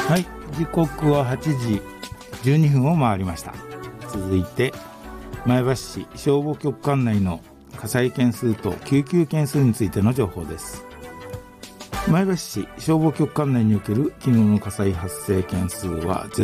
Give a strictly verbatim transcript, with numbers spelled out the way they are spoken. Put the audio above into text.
はい、時刻ははちじじゅうにふんを回りました。続いて前橋市消防局管内の火災件数と救急件数についての情報です。前橋市消防局管内における昨日の火災発生件数は